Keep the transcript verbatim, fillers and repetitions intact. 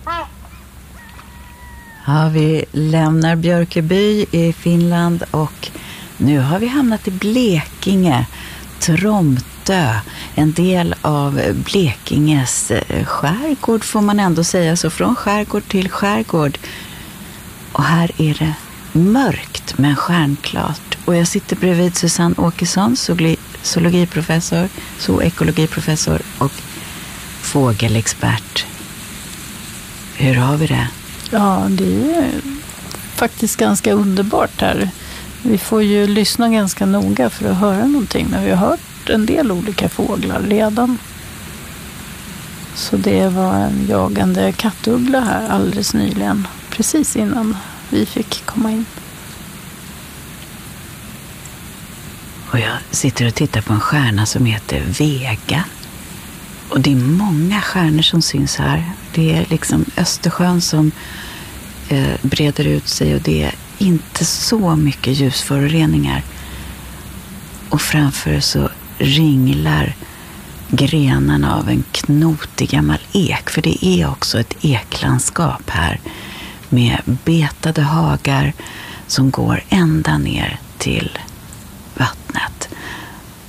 Ja, vi lämnar Björköby i Finland och nu har vi hamnat i Blekinge, Tromtö, en del av Blekinges skärgård får man ändå säga, så från skärgård till skärgård. Och här är det mörkt men stjärnklart. Och jag sitter bredvid Susanne Åkesson, zoologiprofessor, zoekologiprofessor och fågelexpert. Hur har vi det? Ja, det är faktiskt ganska underbart här. Vi får ju lyssna ganska noga för att höra någonting, men vi har hört en del olika fåglar redan. Så det var en jagande kattuggla här alldeles nyligen, precis innan vi fick komma in. Och jag sitter och tittar på en stjärna som heter Vega. Och det är många stjärnor som syns här. Det är liksom Östersjön som eh, breder ut sig och det är inte så mycket ljusföroreningar. Och framför så ringlar grenarna av en knotig gammal ek. För det är också ett eklandskap här med betade hagar som går ända ner till